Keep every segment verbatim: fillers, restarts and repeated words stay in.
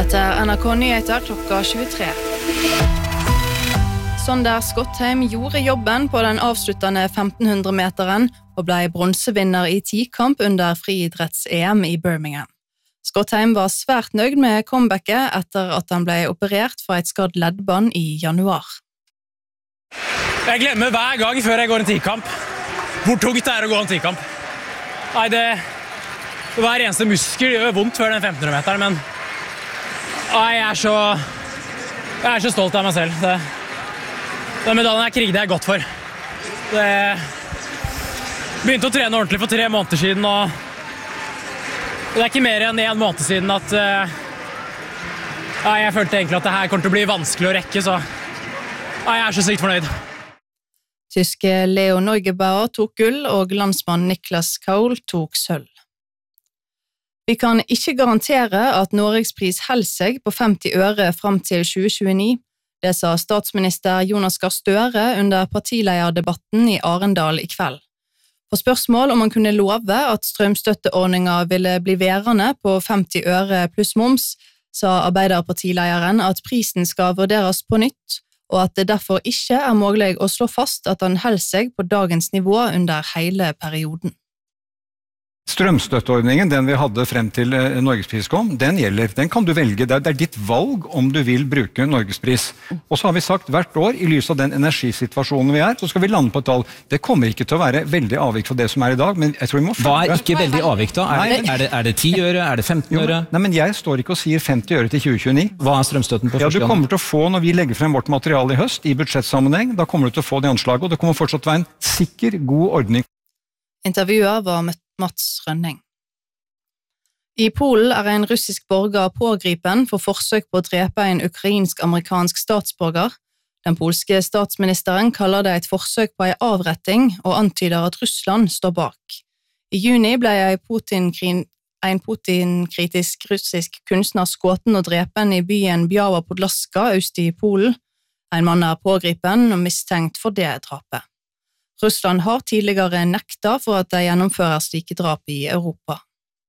Dette er N R K Nyheter klokka tjuetre. Sonder Skottheim gjorde jobben på den avsluttende femtenhundre-meteren og ble bronsevinner i tikamp under friidretts-E M i Birmingham. Skottheim var svært nøyd med comebacket etter at han ble operert fra et skadd leddbånd i januar. Jeg glemmer hver gang før jeg går en tikamp hvor tungt det er å gå en tikamp. Nei, det... Hver eneste muskel gjør vondt før den femtenhundre-meteren, men... Nei, jeg er så... Jeg er så stolt av meg selv. Det... Den medaljen jeg krigde jeg godt for. Det... Begynte å trene ordentlig for tre måneder siden, og... Det er ikke mer enn en måned siden at... Uh... Nei, jeg følte egentlig at det her kommer til å bli vanskelig å rekke, så... Nei, jeg er så sykt fornøyd. Tyske Leo Neugebauer tok gull, og landsmann Niklas Kaul tok sølv. Vi kan ikke garantere at Norgespris holder seg på femti øre frem til tjue tjueni. Det sa statsminister Jonas Gahr Støre under partileierdebatten i Arendal i kveld. På spørsmål om han kunne love at strømstøtteordningen ville bli værende på femti øre pluss moms, sa Arbeiderpartileieren at prisen skal vurderes på nytt, og at det derfor ikke er mulig å slå fast at han holder seg på dagens nivå under hele perioden. Strømstøtteordningen, den vi hadde frem til Norgespris kom, den gjelder. Den kan du velge. Det er ditt valg om du vil bruke Norgespris. Og så har vi sagt hvert år, i lys av den energisituasjonen vi er, så skal vi lande på et tall. Det kommer ikke til å være veldig avvik fra det som er i dag, men jeg tror vi må... Hva er ikke veldig avvik da? Er det, er det, er det ti øre? Er det femten øre? Jo, nei, men jeg står ikke og sier femti øre til tjue tjueni. Hva er strømstøtten på første gang? Ja, du kommer til å få, når vi legger frem vårt materiale i høst, i budsjettsammenheng, da kommer du til å få det anslaget, og det kommer fortsatt til å være en sikker, god ordning. Intervjuet var Mats Rønning. I Polen er en russisk borger pågripen for forsøk på å drepe en ukrainsk-amerikansk statsborger. Den polske statsministeren kaller det et forsøk på en avretting og antyder at Russland står bak. I juni ble en Putin-kritisk russisk kunstner skutt og drepen i byen Biała Podlaska øst i Polen. En mann er pågripen og mistenkt for det drapet. Russland har tidligere nekta for at de gjennomfører slike drap i Europa.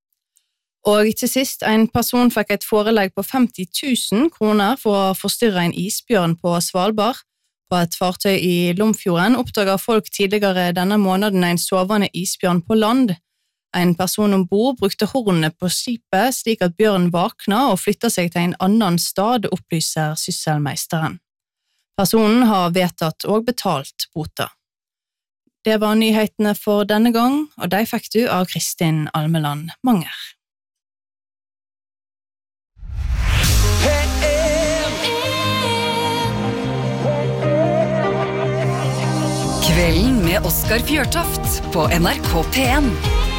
Og til sist, en person fikk et forelegg på femti tusen kroner for å forstyrre en isbjørn på Svalbard. På et fartøy i Lomfjorden oppdaget folk tidligere denne måneden en sovende isbjørn på land. En person ombord brukte hornene på skipet slik at bjørnen vakna og flyttet seg til en annen stad, opplyser sysselmeisteren. Personen har vedtatt og betalt bota. Det var nyhetene for denne gang, og de fikk du av Kristin Almeland Manger. Kvelden med Oskar Fjørtoft på N R K P en.